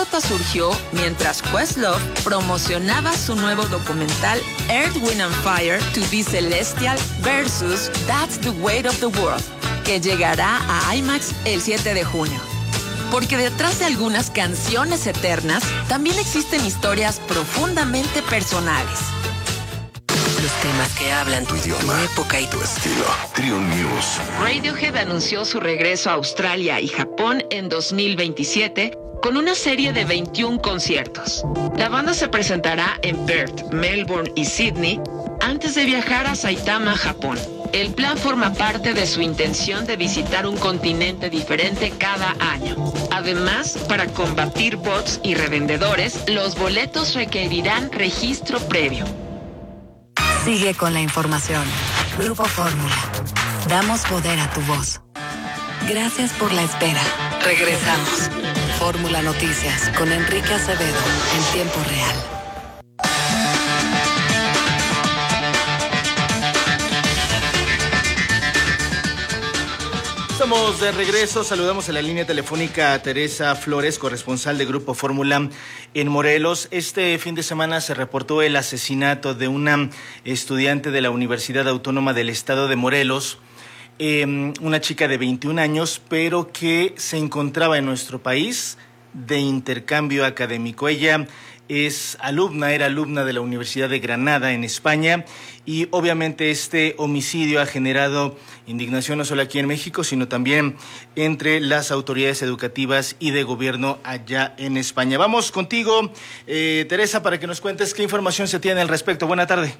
anécdota surgió mientras Questlove promocionaba su nuevo documental Earth, Wind and Fire to be Celestial versus That's the Weight of the World, que llegará a IMAX el 7 de junio. Porque detrás de algunas canciones eternas, también existen historias profundamente personales. Los temas que hablan tu idioma, tu época y tu estilo. Trio News. Radiohead anunció su regreso a Australia y Japón en 2027 con una serie de 21 conciertos. La banda se presentará en Perth, Melbourne y Sydney antes de viajar a Saitama, Japón. El plan forma parte de su intención de visitar un continente diferente cada año. Además, para combatir bots y revendedores, los boletos requerirán registro previo. Sigue con la información. Grupo Fórmula. Damos poder a tu voz. Gracias por la espera. Regresamos. Fórmula Noticias con Enrique Acevedo en tiempo real. Estamos de regreso, saludamos en la línea telefónica a Teresa Flores, corresponsal de Grupo Fórmula en Morelos. Este fin de semana se reportó el asesinato de una estudiante de la Universidad Autónoma del Estado de Morelos, una chica de 21 años, pero que se encontraba en nuestro país de intercambio académico. Ella era alumna de la Universidad de Granada en España, y obviamente este homicidio ha generado indignación no solo aquí en México, sino también entre las autoridades educativas y de gobierno allá en España. Vamos contigo, Teresa, para que nos cuentes qué información se tiene al respecto. Buena tarde.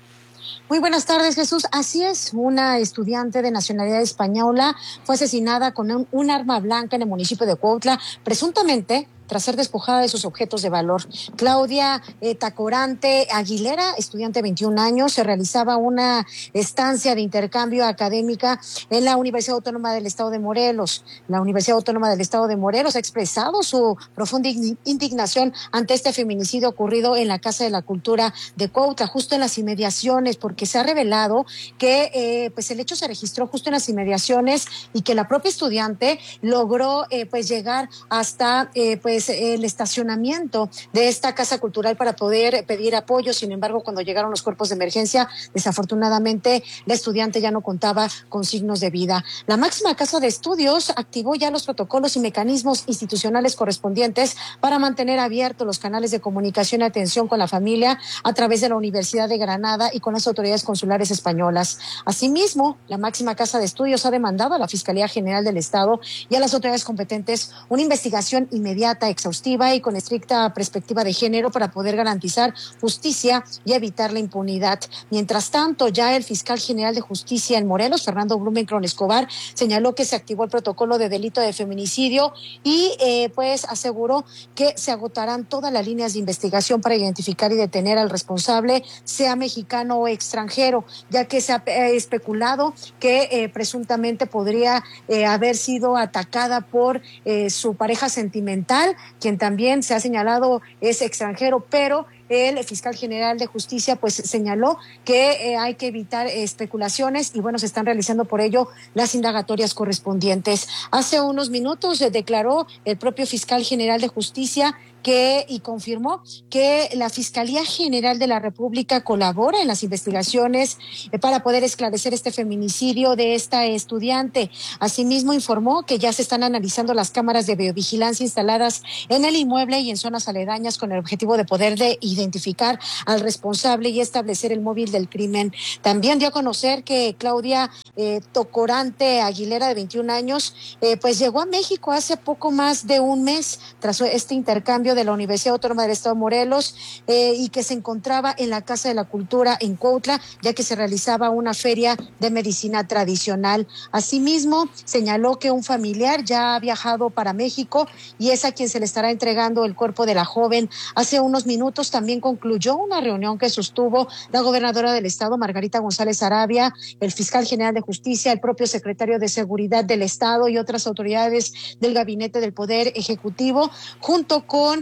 Muy buenas tardes, Jesús. Así es, una estudiante de nacionalidad española fue asesinada con un arma blanca en el municipio de Cuautla, presuntamente tras ser despojada de sus objetos de valor. Claudia Tacorante Aguilera, estudiante de 21 años, se realizaba una estancia de intercambio académica en la Universidad Autónoma del Estado de Morelos. La Universidad Autónoma del Estado de Morelos ha expresado su profunda indignación ante este feminicidio ocurrido en la Casa de la Cultura de Cuautla, justo en las inmediaciones, porque se ha revelado que pues el hecho se registró justo en las inmediaciones y que la propia estudiante logró pues llegar hasta el estacionamiento de esta casa cultural para poder pedir apoyo. Sin embargo, cuando llegaron los cuerpos de emergencia, desafortunadamente la estudiante ya no contaba con signos de vida. La máxima casa de estudios activó ya los protocolos y mecanismos institucionales correspondientes para mantener abiertos los canales de comunicación y atención con la familia a través de la Universidad de Granada y con las autoridades consulares españolas. Asimismo, la máxima casa de estudios ha demandado a la Fiscalía General del Estado y a las autoridades competentes una investigación inmediata, exhaustiva y con estricta perspectiva de género para poder garantizar justicia y evitar la impunidad. Mientras tanto, ya el fiscal general de justicia en Morelos, Fernando Blumenkron Escobar, señaló que se activó el protocolo de delito de feminicidio y pues aseguró que se agotarán todas las líneas de investigación para identificar y detener al responsable, sea mexicano o extranjero, ya que se ha especulado que presuntamente podría haber sido atacada por su pareja sentimental, quien también se ha señalado es extranjero, pero el fiscal general de justicia pues señaló que hay que evitar especulaciones y bueno, se están realizando por ello las indagatorias correspondientes. Hace unos minutos declaró el propio fiscal general de justicia y confirmó que la Fiscalía General de la República colabora en las investigaciones para poder esclarecer este feminicidio de esta estudiante. Asimismo, informó que ya se están analizando las cámaras de videovigilancia instaladas en el inmueble y en zonas aledañas con el objetivo de poder identificar al responsable y establecer el móvil del crimen. También dio a conocer que Claudia Tacorante Aguilera, de 21 años, pues llegó a México hace poco más de un mes tras este intercambio de la Universidad Autónoma del Estado de Morelos y que se encontraba en la Casa de la Cultura en Cuautla, ya que se realizaba una feria de medicina tradicional. Asimismo, señaló que un familiar ya ha viajado para México y es a quien se le estará entregando el cuerpo de la joven. Hace unos minutos también concluyó una reunión que sostuvo la gobernadora del Estado, Margarita González Arabia, el fiscal general de justicia, el propio secretario de Seguridad del Estado y otras autoridades del Gabinete del Poder Ejecutivo, junto con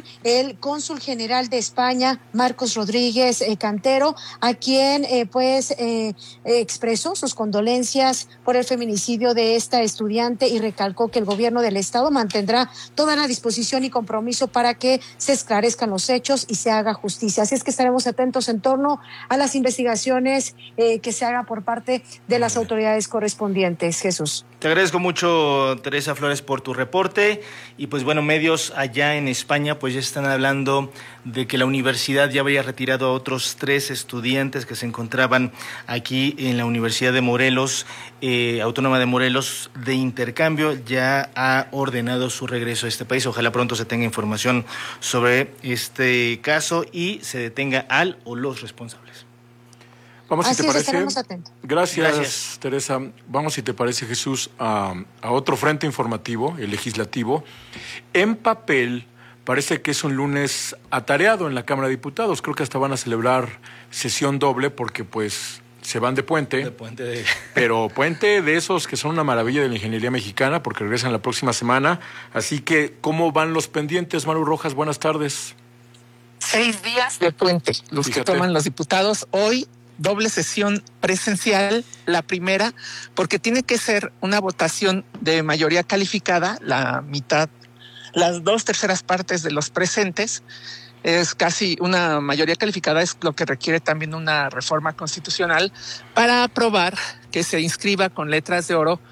con el cónsul general de España, Marcos Rodríguez Cantero, a quien expresó sus condolencias por el feminicidio de esta estudiante y recalcó que el gobierno del estado mantendrá toda la disposición y compromiso para que se esclarezcan los hechos y se haga justicia. Así es que estaremos atentos en torno a las investigaciones que se haga por parte de las autoridades correspondientes. Jesús. Te agradezco mucho, Teresa Flores, por tu reporte. Y pues bueno, medios allá en España pues ya están hablando de que la universidad ya habría retirado a otros 3 estudiantes que se encontraban aquí en la Universidad de Morelos, Autónoma de Morelos, de intercambio. Ya ha ordenado su regreso a este país. Ojalá pronto se tenga información sobre este caso y se detenga al o los responsables. Vamos, si te parece. Estaremos atentos. Gracias, Teresa. Vamos, si te parece, Jesús, a otro frente informativo, el legislativo. En papel, parece que es un lunes atareado en la Cámara de Diputados. Creo que hasta van a celebrar sesión doble porque, pues, se van de puente. Pero puente de esos que son una maravilla de la ingeniería mexicana porque regresan la próxima semana. Así que, ¿cómo van los pendientes, Maru Rojas? Buenas tardes. 6 días de puente, los que toman los diputados. Hoy, doble sesión presencial, la primera, porque tiene que ser una votación de mayoría calificada, la mitad, las 2/3 partes de los presentes. Es casi una mayoría calificada, es lo que requiere también una reforma constitucional para aprobar que se inscriba con letras de oro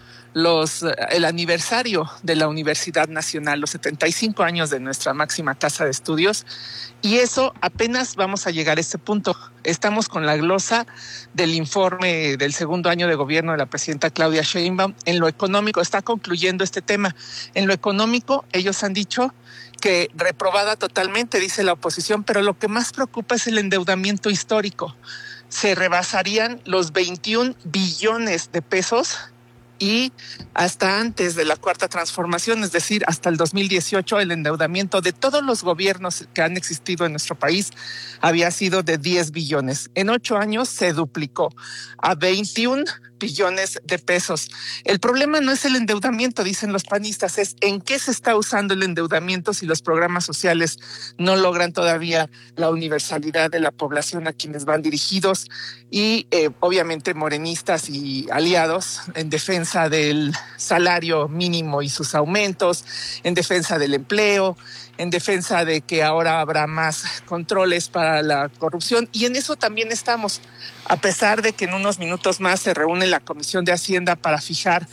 el aniversario de la Universidad Nacional, los 75 años de nuestra máxima casa de estudios, y eso apenas vamos a llegar a ese punto. Estamos con la glosa del informe del segundo año de gobierno de la presidenta Claudia Sheinbaum. En lo económico, está concluyendo este tema. En lo económico, ellos han dicho que reprobada totalmente, dice la oposición, pero lo que más preocupa es el endeudamiento histórico. Se rebasarían los 21 billones de pesos y hasta antes de la cuarta transformación, es decir, hasta el 2018, el endeudamiento de todos los gobiernos que han existido en nuestro país había sido de 10 billones. En 8 años se duplicó a 21 billones de pesos. El problema no es el endeudamiento, dicen los panistas, es en qué se está usando el endeudamiento si los programas sociales no logran todavía la universalidad de la población a quienes van dirigidos y obviamente morenistas y aliados en defensa del salario mínimo y sus aumentos, en defensa del empleo, en defensa de que ahora habrá más controles para la corrupción, y en eso también estamos, a pesar de que en unos minutos más se reúne la Comisión de Hacienda para fijar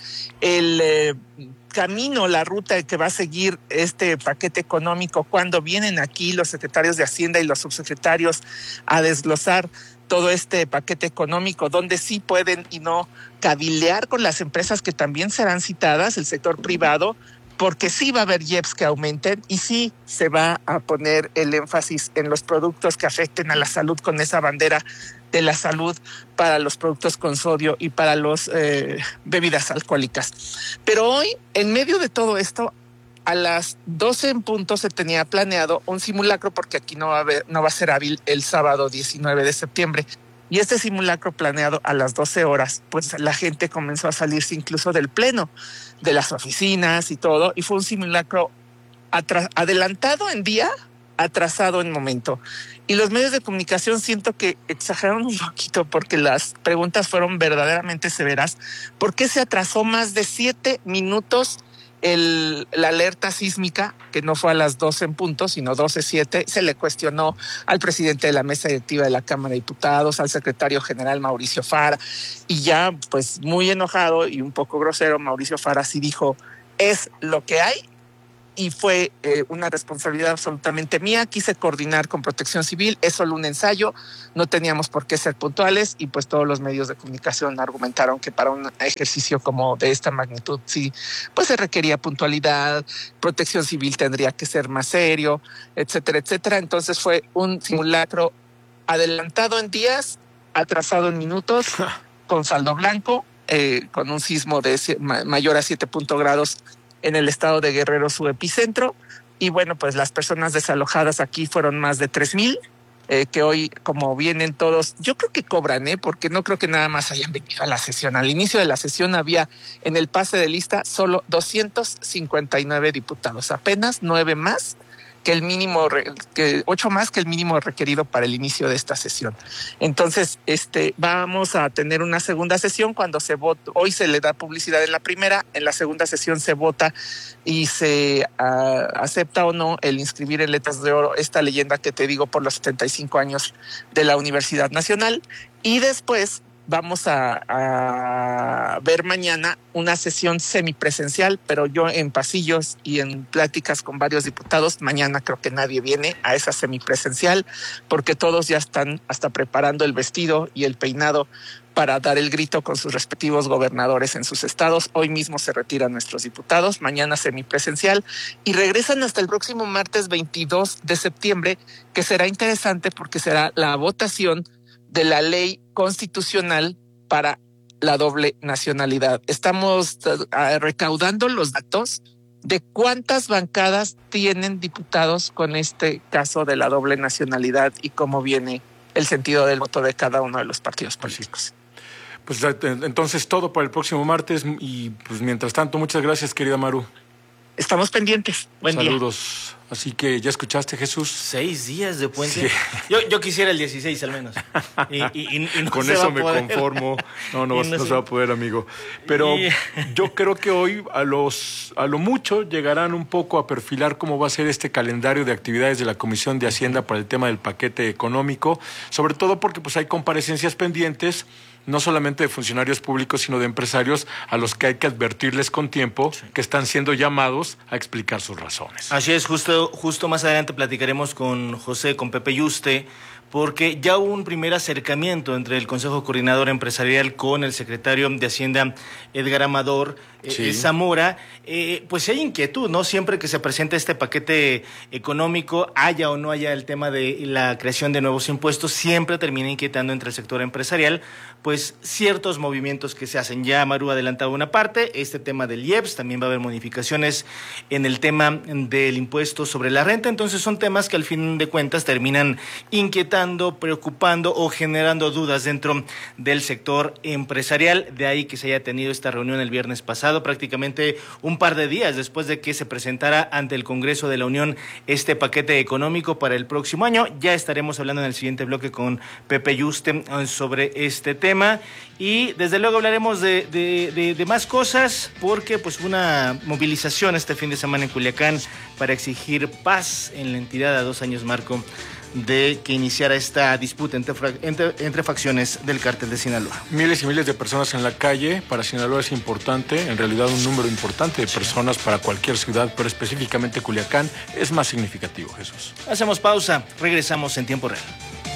el camino, la ruta que va a seguir este paquete económico cuando vienen aquí los secretarios de Hacienda y los subsecretarios a desglosar todo este paquete económico, donde sí pueden y no cabildear con las empresas que también serán citadas, el sector privado, porque sí va a haber IEPS que aumenten y sí se va a poner el énfasis en los productos que afecten a la salud con esa bandera de la salud para los productos con sodio y para las bebidas alcohólicas. Pero hoy, en medio de todo esto, a las 12 en punto se tenía planeado un simulacro porque aquí no va a ser hábil el sábado 19 de septiembre. Y este simulacro planeado a las 12 horas, pues la gente comenzó a salirse incluso del pleno, de las oficinas y todo, y fue un simulacro adelantado en día, atrasado en momento. Y los medios de comunicación siento que exageraron un poquito porque las preguntas fueron verdaderamente severas. ¿Por qué se atrasó más de 7 minutos la alerta sísmica, que no fue a las 12 en punto, sino 12:07? Se le cuestionó al presidente de la mesa directiva de la Cámara de Diputados, al secretario general Mauricio Fara, y ya pues muy enojado y un poco grosero, Mauricio Fara sí dijo, es lo que hay, y fue una responsabilidad absolutamente mía. Quise coordinar con Protección Civil, es solo un ensayo, no teníamos por qué ser puntuales, y pues todos los medios de comunicación argumentaron que para un ejercicio como de esta magnitud sí, pues se requería puntualidad, Protección Civil tendría que ser más serio, etcétera, etcétera. Entonces fue un simulacro adelantado en días, atrasado en minutos, con saldo blanco, con un sismo de mayor a 7 grados en el estado de Guerrero, su epicentro. Y bueno, pues las personas desalojadas aquí fueron más de 3,000, que hoy, como vienen todos, yo creo que cobran, porque no creo que nada más hayan venido a la sesión. Al inicio de la sesión había en el pase de lista solo 259 diputados, apenas 9 más que el mínimo, que 8 más que el mínimo requerido para el inicio de esta sesión. Entonces, vamos a tener una segunda sesión cuando se vota. Hoy se le da publicidad en la primera, en la segunda sesión se vota y se acepta o no el inscribir en letras de oro esta leyenda que te digo por los 75 años de la Universidad Nacional. Y después vamos a ver mañana una sesión semipresencial, pero yo en pasillos y en pláticas con varios diputados. Mañana creo que nadie viene a esa semipresencial porque todos ya están hasta preparando el vestido y el peinado para dar el grito con sus respectivos gobernadores en sus estados. Hoy mismo se retiran nuestros diputados, mañana semipresencial, y regresan hasta el próximo martes 22 de septiembre, que será interesante porque será la votación de la ley constitucional para la doble nacionalidad. Estamos recaudando los datos de cuántas bancadas tienen diputados con este caso de la doble nacionalidad y cómo viene el sentido del voto de cada uno de los partidos políticos. Pues entonces todo para el próximo martes y pues mientras tanto, muchas gracias, querida Maru. Estamos pendientes. Buen día. Saludos. Así que ya escuchaste, Jesús. 6 días de puente. Sí. Yo quisiera el 16 al menos. Y no con se eso va a me poder. conformo. No se va a poder, amigo. Pero yo creo que hoy a lo mucho llegarán un poco a perfilar cómo va a ser este calendario de actividades de la Comisión de Hacienda para el tema del paquete económico, sobre todo porque pues hay comparecencias pendientes, no solamente de funcionarios públicos, sino de empresarios a los que hay que advertirles con tiempo que están siendo llamados a explicar sus razones. Así es, justo más adelante platicaremos con Pepe Yuste, porque ya hubo un primer acercamiento entre el Consejo Coordinador Empresarial con el secretario de Hacienda, Edgar Amador Zamora. Pues hay inquietud, ¿no? Siempre que se presenta este paquete económico, haya o no haya el tema de la creación de nuevos impuestos, siempre termina inquietando entre el sector empresarial, pues ciertos movimientos que se hacen. Ya Maru adelantaba una parte, este tema del IEPS, también va a haber modificaciones en el tema del impuesto sobre la renta, entonces son temas que al fin de cuentas terminan inquietando, preocupando o generando dudas dentro del sector empresarial. De ahí que se haya tenido esta reunión el viernes pasado, prácticamente un par de días después de que se presentara ante el Congreso de la Unión este paquete económico para el próximo año. Ya estaremos hablando en el siguiente bloque con Pepe Yuste sobre este tema y desde luego hablaremos de más cosas, porque pues una movilización este fin de semana en Culiacán para exigir paz en la entidad a 2 años marco de que iniciara esta disputa entre facciones del cártel de Sinaloa. Miles y miles de personas en la calle. Para Sinaloa es importante, en realidad un número importante de personas para cualquier ciudad, pero específicamente Culiacán es más significativo, Jesús. Hacemos pausa, regresamos en tiempo real.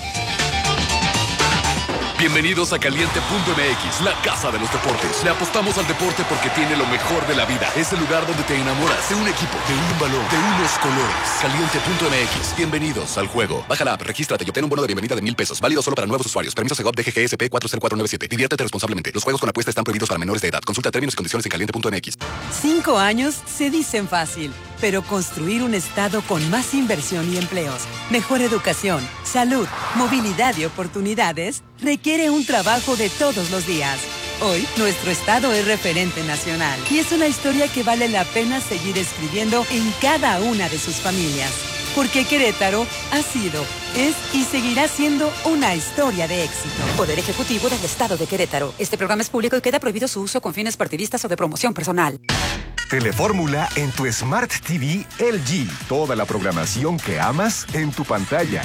Bienvenidos a Caliente.mx, la casa de los deportes. Le apostamos al deporte porque tiene lo mejor de la vida. Es el lugar donde te enamoras de un equipo, de un balón, de unos colores. Caliente.mx, bienvenidos al juego. Baja la app, regístrate y obtén un bono de bienvenida de $1,000. Válido solo para nuevos usuarios. Permiso Segov DGGSP 40497. Diviértete responsablemente. Los juegos con apuesta están prohibidos para menores de edad. Consulta términos y condiciones en Caliente.mx. 5 años se dicen fácil, pero construir un estado con más inversión y empleos, mejor educación, salud, movilidad y oportunidades requiere un trabajo de todos los días. Hoy, nuestro estado es referente nacional y es una historia que vale la pena seguir escribiendo en cada una de sus familias. Porque Querétaro ha sido, es y seguirá siendo una historia de éxito. Poder Ejecutivo del Estado de Querétaro. Este programa es público y queda prohibido su uso con fines partidistas o de promoción personal. Telefórmula en tu Smart TV LG. Toda la programación que amas en tu pantalla.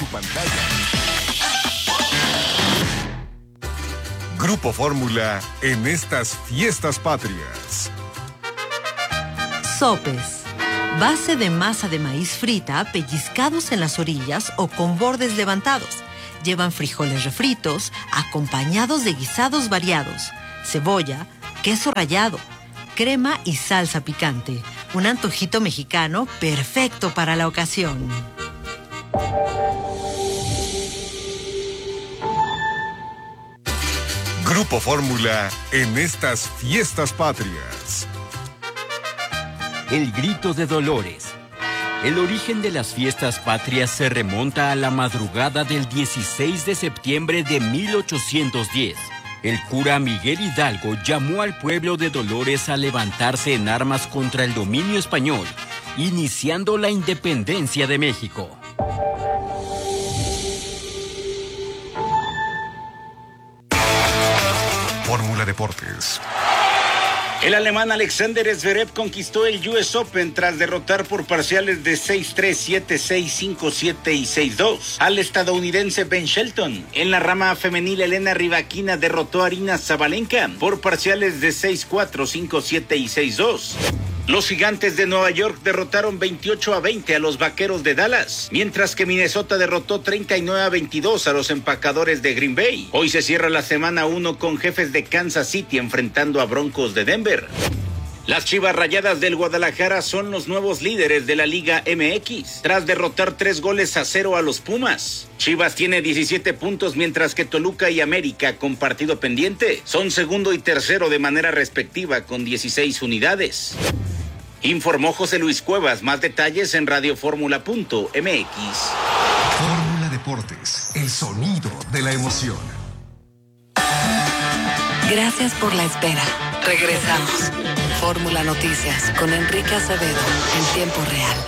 Grupo Fórmula en estas fiestas patrias. Sopes. Base de masa de maíz frita, pellizcados en las orillas o con bordes levantados. Llevan frijoles refritos, acompañados de guisados variados, cebolla, queso rallado, crema y salsa picante. Un antojito mexicano perfecto para la ocasión. Grupo Fórmula en estas fiestas patrias. El grito de Dolores. El origen de las fiestas patrias se remonta a la madrugada del 16 de septiembre de 1810. El cura Miguel Hidalgo llamó al pueblo de Dolores a levantarse en armas contra el dominio español iniciando la independencia de México. Fórmula Deportes. El alemán Alexander Zverev conquistó el US Open tras derrotar por parciales de 6-3, 7-6, 5-7 y 6-2 al estadounidense Ben Shelton. En la rama femenil, Elena Rybakina derrotó a Aryna Sabalenka por parciales de 6-4, 5-7 y 6-2. Los Gigantes de Nueva York derrotaron 28-20 a los Vaqueros de Dallas, mientras que Minnesota derrotó 39-22 a los Empacadores de Green Bay. Hoy se cierra la semana 1 con Jefes de Kansas City enfrentando a Broncos de Denver. Las Chivas Rayadas del Guadalajara son los nuevos líderes de la Liga MX, tras derrotar 3-0 a los Pumas. Chivas tiene 17 puntos, mientras que Toluca y América, con partido pendiente, son segundo y tercero de manera respectiva con 16 unidades. Informó José Luis Cuevas. Más detalles en radioformula.mx. Fórmula Deportes, el sonido de la emoción. Gracias por la espera. Regresamos. Fórmula Noticias con Enrique Acevedo en tiempo real.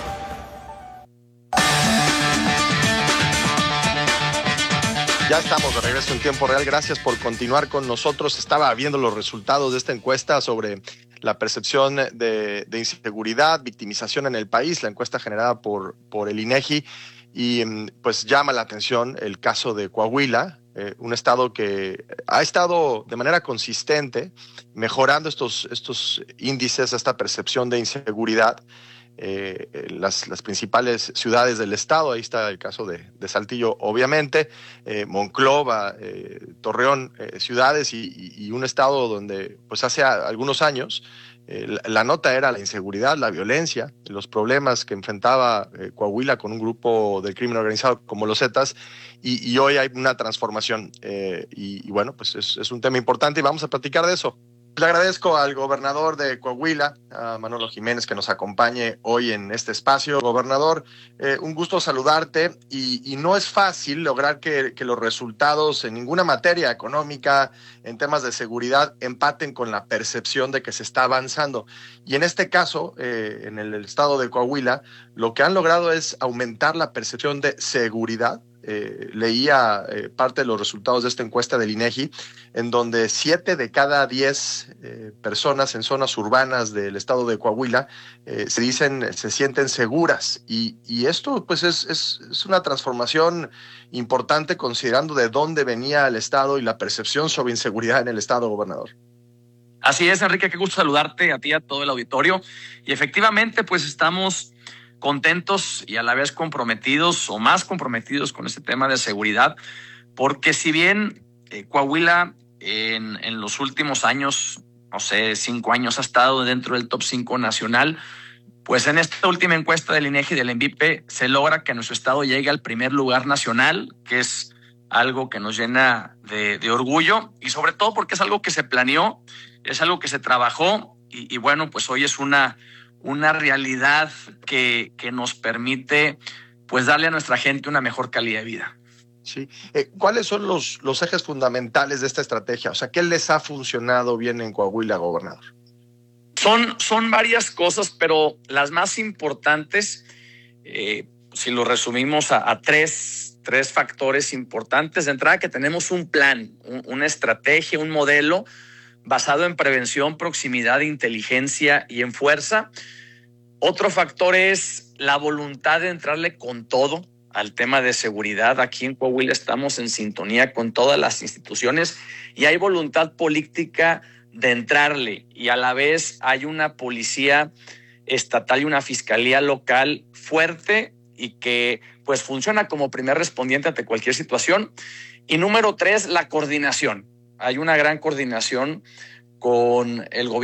Ya estamos de regreso en tiempo real. Gracias por continuar con nosotros. Estaba viendo los resultados de esta encuesta sobre la percepción de inseguridad, victimización en el país, la encuesta generada por el INEGI, y pues llama la atención el caso de Coahuila, un estado que ha estado de manera consistente mejorando estos índices, esta percepción de inseguridad. Las principales ciudades del estado, ahí está el caso de Saltillo, obviamente, Monclova, Torreón, ciudades y un estado donde pues hace algunos años la nota era la inseguridad, la violencia, los problemas que enfrentaba Coahuila con un grupo del crimen organizado como los Zetas, y hoy hay una transformación y bueno, pues es un tema importante y vamos a platicar de eso. Le agradezco al gobernador de Coahuila, a Manolo Jiménez, que nos acompañe hoy en este espacio. Gobernador, un gusto saludarte, y no es fácil lograr que los resultados en ninguna materia económica, en temas de seguridad, empaten con la percepción de que se está avanzando. Y en este caso, en el estado de Coahuila, lo que han logrado es aumentar la percepción de seguridad. Leía parte de los resultados de esta encuesta del INEGI, en donde 7 de cada 10 personas en zonas urbanas del estado de Coahuila se sienten seguras, y esto pues es una transformación importante considerando de dónde venía el estado y la percepción sobre inseguridad en el estado, gobernador. Así es, Enrique, qué gusto saludarte a ti y a todo el auditorio, y efectivamente pues estamos contentos y a la vez comprometidos o más comprometidos con este tema de seguridad, porque si bien Coahuila en los últimos años, no sé, 5 años ha estado dentro del top 5 nacional, pues en esta última encuesta del INEGI y del ENVIPE se logra que nuestro estado llegue al primer lugar nacional, que es algo que nos llena de orgullo, y sobre todo porque es algo que se planeó, es algo que se trabajó, y bueno, pues hoy es una realidad que nos permite pues darle a nuestra gente una mejor calidad de vida. Sí. ¿Cuáles son los ejes fundamentales de esta estrategia? O sea, ¿qué les ha funcionado bien en Coahuila, gobernador? Son varias cosas, pero las más importantes, si lo resumimos a tres factores importantes. De entrada, que tenemos un plan, una estrategia, un modelo basado en prevención, proximidad, inteligencia y en fuerza. Otro factor es la voluntad de entrarle con todo al tema de seguridad. Aquí en Coahuila estamos en sintonía con todas las instituciones y hay voluntad política de entrarle, y a la vez hay una policía estatal y una fiscalía local fuerte y que pues funciona como primer respondiente ante cualquier situación. Y número 3, la coordinación. Hay una gran coordinación con el gobierno